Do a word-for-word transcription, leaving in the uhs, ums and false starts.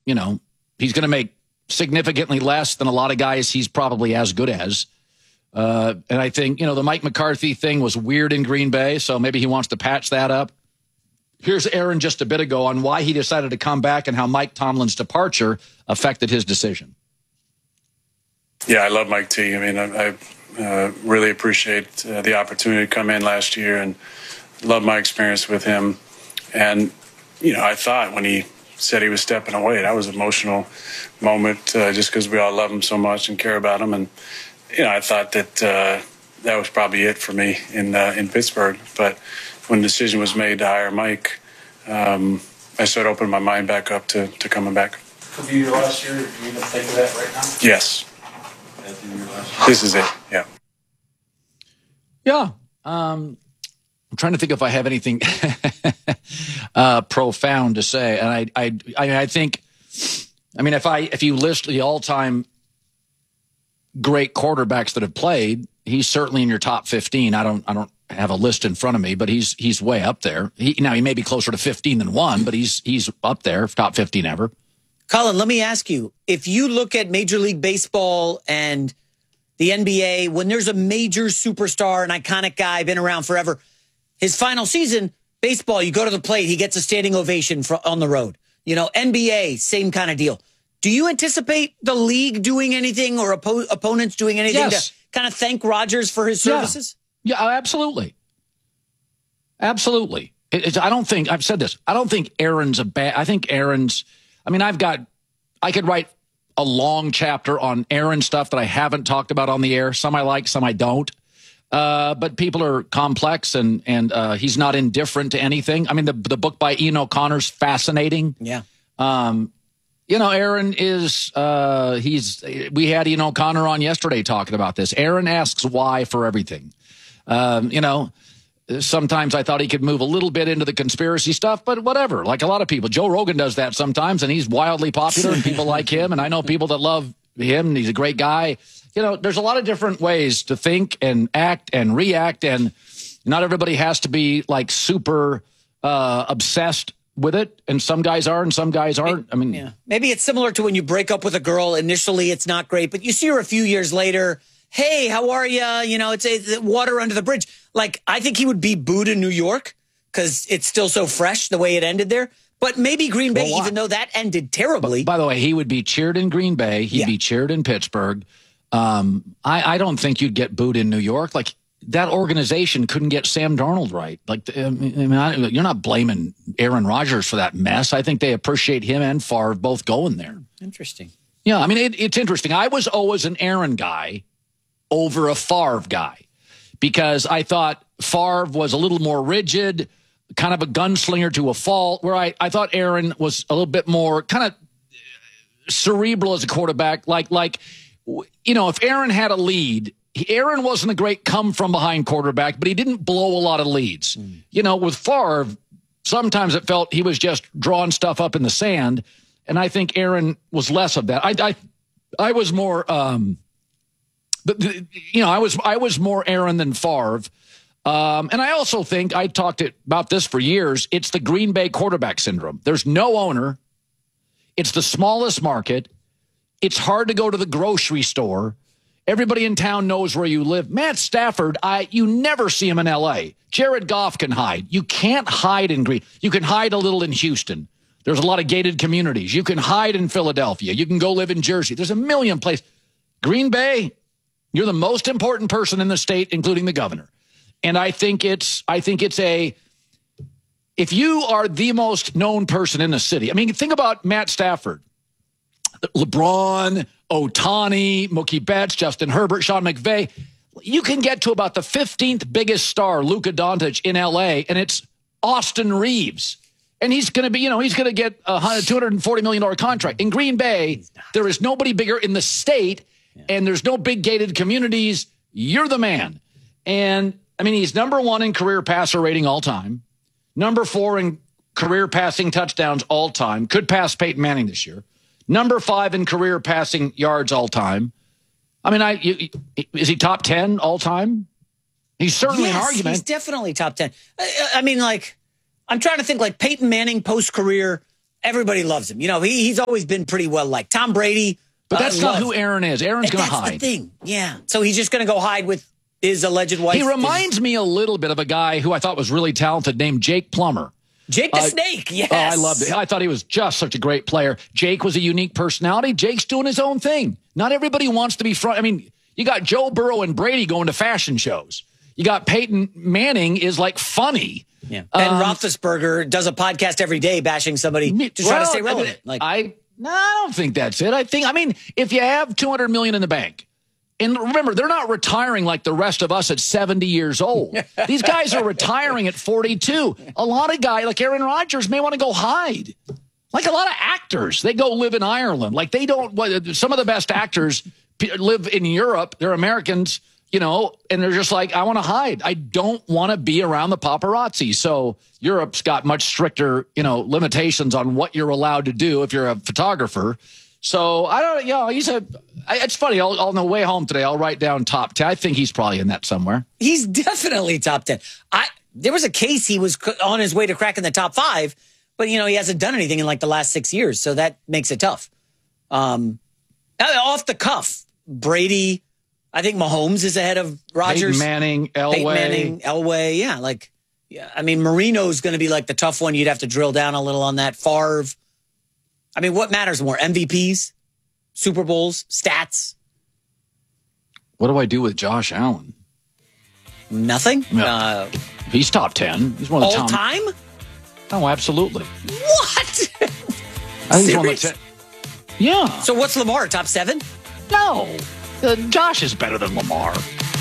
you know, he's going to make significantly less than a lot of guys he's probably as good as. Uh, and I think, you know, the Mike McCarthy thing was weird in Green Bay, so maybe he wants to patch that up. Here's Aaron just a bit ago on why he decided to come back and how Mike Tomlin's departure affected his decision. Yeah, I love Mike T. I mean, I, I uh, really appreciate uh, the opportunity to come in last year and love my experience with him. And, you know, I thought when he said he was stepping away, that was an emotional moment uh, just because we all love him so much and care about him. And, you know, I thought that uh, that was probably it for me in uh, in Pittsburgh. But when the decision was made to hire Mike, um, I started opening my mind back up to, to coming back. Could be your last year. Do you even think of that right now? Yes. This is it, yeah. Yeah. Um, I'm trying to think if I have anything uh, profound to say. And I, I, I, I think, I mean, if I, if you list the all-time great quarterbacks that have played, he's certainly in your top fifteen. I don't, I don't have a list in front of me, but he's, he's way up there. He, now he may be closer to fifteen than one, but he's, he's up there, top fifteen ever. Colin, let me ask you, if you look at Major League Baseball and the N B A, when there's a major superstar, an iconic guy, been around forever, his final season, baseball, you go to the plate, he gets a standing ovation for, on the road. You know, N B A, same kind of deal. Do you anticipate the league doing anything or oppo- opponents doing anything yes. to kind of thank Rodgers for his services? Yeah, yeah absolutely. Absolutely. It, it's, I don't think, I've said this, I don't think Aaron's a bad, I think Aaron's, I mean, I've got, I could write a long chapter on Aaron stuff that I haven't talked about on the air. Some I like, some I don't. Uh, but people are complex, and and uh, he's not indifferent to anything. I mean, the the book by Ian O'Connor's fascinating. Yeah. Um, you know, Aaron is, uh, he's, we had Ian O'Connor on yesterday talking about this. Aaron asks why for everything. Um, you know, sometimes I thought he could move a little bit into the conspiracy stuff, but whatever. Like a lot of people, Joe Rogan does that sometimes, and he's wildly popular, and people like him. And I know people that love him, and he's a great guy. You know, there's a lot of different ways to think and act and react, and not everybody has to be like super uh, obsessed with it. And some guys are, and some guys aren't. I mean, yeah. Maybe it's similar to when you break up with a girl. Initially, it's not great, but you see her a few years later. Hey, how are you? You know, it's a, water under the bridge. Like, I think he would be booed in New York because it's still so fresh the way it ended there. But maybe Green Bay, well, even though that ended terribly. By the way, he would be cheered in Green Bay. He'd yeah. be cheered in Pittsburgh. Um, I, I don't think you'd get booed in New York. Like, that organization couldn't get Sam Darnold right. Like, I mean, I, you're not blaming Aaron Rodgers for that mess. I think they appreciate him and Favre both going there. Interesting. Yeah, I mean, it, it's interesting. I was always an Aaron guy over a Favre guy because I thought Favre was a little more rigid, kind of a gunslinger to a fault, where I, I thought Aaron was a little bit more kind of cerebral as a quarterback. Like, like, you know, if Aaron had a lead, Aaron wasn't a great come-from-behind quarterback, but he didn't blow a lot of leads. Mm. You know, with Favre, sometimes it felt he was just drawing stuff up in the sand, and I think Aaron was less of that. I, I, I was more, um, you know, I was I was more Aaron than Favre. Um, and I also think, I talked about this for years, it's the Green Bay quarterback syndrome. There's no owner. It's the smallest market. It's hard to go to the grocery store. Everybody in town knows where you live. Matt Stafford, I you never see him in L A. Jared Goff can hide. You can't hide in Green. You can hide a little in Houston. There's a lot of gated communities. You can hide in Philadelphia. You can go live in Jersey. There's a million places. Green Bay, you're the most important person in the state, including the governor. And I think it's I think it's a if you are the most known person in the city. I mean, think about Matt Stafford. LeBron, Ohtani, Mookie Betts, Justin Herbert, Sean McVay. You can get to about the fifteenth biggest star, Luka Doncic, in L A, and it's Austin Reeves. And he's going to be, you know, he's going to get a two hundred forty million dollars contract. In Green Bay, there is nobody bigger in the state, yeah. and there's no big gated communities. You're the man. And, I mean, he's number one in career passer rating all time, number four in career passing touchdowns all time, could pass Peyton Manning this year. Number five in career passing yards all time. I mean, I you, is he top ten all time? He's certainly yes, an argument. He's definitely top ten. I, I mean, like, I'm trying to think, like, Peyton Manning post-career, everybody loves him. You know, he, he's always been pretty well liked. Tom Brady. But that's uh, not loved. who Aaron is. Aaron's going to That's hide. the thing. Yeah. So he's just going to go hide with his alleged wife. He reminds me a little bit of a guy who I thought was really talented named Jake Plummer. Jake the Uh, Snake. Yes. Oh, I loved it. I thought he was just such a great player. Jake was a unique personality. Jake's doing his own thing. Not everybody wants to be front. I mean, you got Joe Burrow and Brady going to fashion shows. You got Peyton Manning is like funny. Yeah. Ben Um, Roethlisberger does a podcast every day bashing somebody to try to well, stay I- relevant. Like I, no, I don't think that's it. I think, I mean, if you have two hundred million in the bank, and remember, they're not retiring like the rest of us at seventy years old. These guys are retiring at forty-two. A lot of guys, like Aaron Rodgers, may want to go hide. Like a lot of actors, they go live in Ireland. Like they don't, well, some of the best actors p- live in Europe. They're Americans, you know, and they're just like, I want to hide. I don't want to be around the paparazzi. So Europe's got much stricter, you know, limitations on what you're allowed to do if you're a photographer. So I don't, you know, he's a, I, it's funny. I'll, on the way home today, I'll write down top ten. I think he's probably in that somewhere. he's definitely top ten. I there was a case he was c- on his way to cracking the top five, but you know he hasn't done anything in like the last six years, so that makes it tough. Um, off the cuff, Brady. I think Mahomes is ahead of Rodgers. Peyton Manning, Elway. Peyton Manning, Elway. Yeah, like, yeah. I mean, Marino's going to be like the tough one. You'd have to drill down a little on that. Favre. I mean, what matters more? M V Ps, Super Bowls, stats. What do I do with Josh Allen? Nothing. Yeah. Uh, He's top ten. He's one of the all top. time. Oh, absolutely. What? I think he's one of the Serious? ten. Yeah. So what's Lamar? Top seven? No. Uh, Josh is better than Lamar.